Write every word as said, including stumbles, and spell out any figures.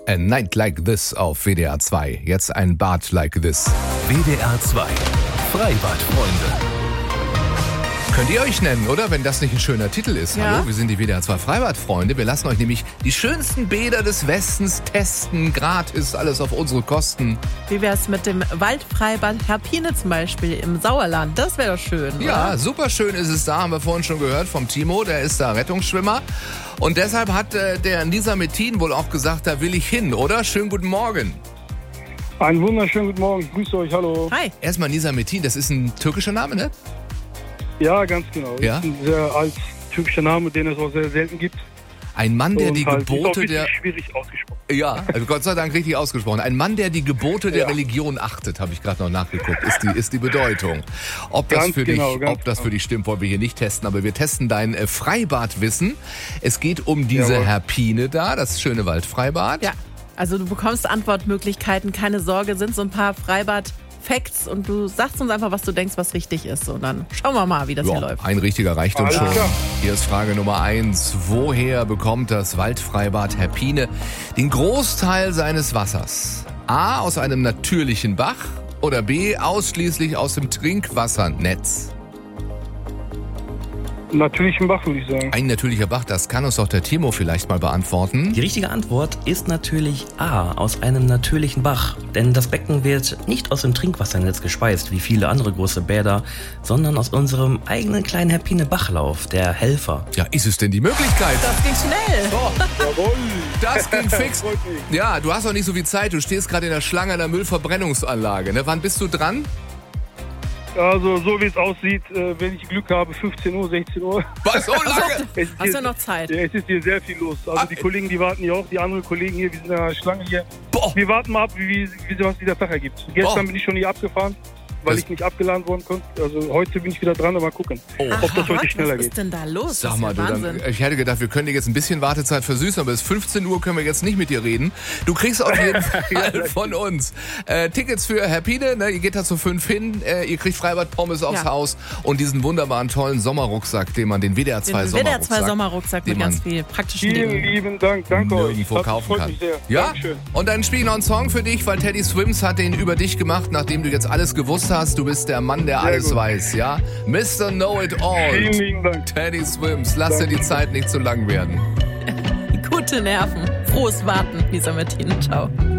A Night Like This auf W D R zwei. Jetzt ein Bad Like This. W D R zwei. Freibadfreunde. Könnt ihr euch nennen, oder? Wenn das nicht ein schöner Titel ist. Ja. Hallo, wir sind die W D R zwei Freibadfreunde. Wir lassen euch nämlich die schönsten Bäder des Westens testen. Gratis, alles auf unsere Kosten. Wie wär's mit dem Waldfreibad Herpine zum Beispiel im Sauerland? Das wäre doch schön, Ja, oder? super schön ist es da, haben wir vorhin schon gehört vom Timo, der ist da Rettungsschwimmer. Und deshalb hat äh, der Nisa Metin wohl auch gesagt, da will ich hin, oder? Schönen guten Morgen. Einen wunderschönen guten Morgen, ich grüße euch, hallo. Hi. Erstmal Nisa Metin, das ist ein türkischer Name, ne? Ja, ganz genau. Ja? Das ist ein sehr alt typischer Name, den es auch sehr selten gibt. Ein Mann, der Und die halt, ist auch Gebote richtig der... schwierig ausgesprochen. Ja, also Gott sei Dank richtig ausgesprochen. Ein Mann, der die Gebote der Ja. Religion achtet, habe ich gerade noch nachgeguckt, ist die, ist die Bedeutung. Ob das, Ganz für genau, dich, ganz ob das genau. für dich stimmt, wollen wir hier nicht testen, aber wir testen dein äh, Freibadwissen. Es geht um diese Jawohl. Herpine da, das schöne Waldfreibad. Ja, also du bekommst Antwortmöglichkeiten, keine Sorge, sind so ein paar Freibad-Facts und du sagst uns einfach, was du denkst, was richtig ist. Und dann schauen wir mal, wie das hier Ja, läuft. ein richtiger reicht uns Alles schon. klar. Hier ist Frage Nummer eins. Woher bekommt das Waldfreibad Herpine den Großteil seines Wassers? A, aus einem natürlichen Bach oder B, ausschließlich aus dem Trinkwassernetz? Natürlich ein Bach, würde ich sagen. Ein natürlicher Bach, das kann uns doch der Timo vielleicht mal beantworten. Die richtige Antwort ist natürlich A, aus einem natürlichen Bach. Denn das Becken wird nicht aus dem Trinkwassernetz gespeist, wie viele andere große Bäder, sondern aus unserem eigenen kleinen Herpine-Bachlauf, der Helfer. Ja, ist es denn die Möglichkeit? Das ging schnell. Oh, Jawohl. das ging fix. Freut mich. Ja, du hast noch nicht so viel Zeit. Du stehst gerade in der Schlange einer Müllverbrennungsanlage. Ne? Wann bist du dran? Also so wie es aussieht, äh, wenn ich Glück habe, fünfzehn Uhr, sechzehn Uhr. Was, so lange? Es ist Hast hier, du noch Zeit? ja, es ist hier sehr viel los. Also Ah, die Kollegen, die warten hier auch, die anderen Kollegen hier, wir sind in der Schlange hier. Boah. Wir warten mal ab, wie, wie, wie was dieser Tag ergibt. Gestern Boah. bin ich schon hier abgefahren, weil Das- ich nicht abgeladen worden konnte. Also heute bin ich wieder dran, aber mal gucken, Oh. ob das heute was, schneller was geht. ist denn da los? Sag das mal, ist du, ja dann, Wahnsinn. ich hätte gedacht, wir können dir jetzt ein bisschen Wartezeit versüßen, aber bis fünfzehn Uhr können wir jetzt nicht mit dir reden. Du kriegst auf jeden Fall von uns äh, Tickets für Herpine, ne? Ihr geht da zu fünf hin, äh, ihr kriegt Freibad-Pommes aufs Ja. Haus und diesen wunderbaren, tollen Sommerrucksack, den man, den W D R zwei Den W D R zwei Sommerrucksack, Sommerrucksack den mit man ganz viel praktischen Vielen Dingen. lieben Dank, danke euch. nirgendwo Das kaufen freut kann. mich sehr. Ja? Dankeschön. Und dann spiele ich noch einen Song für dich, weil Teddy Swims hat den über dich gemacht, nachdem du jetzt alles gewusst hast. Du bist der Mann, der Sehr alles gut. weiß, ja? Mister Know-It-All. Vielen lieben Dank. Teddy Swims, lass dir die Zeit nicht zu lang werden. Gute Nerven. Frohes Warten, Lisa Martine. Ciao.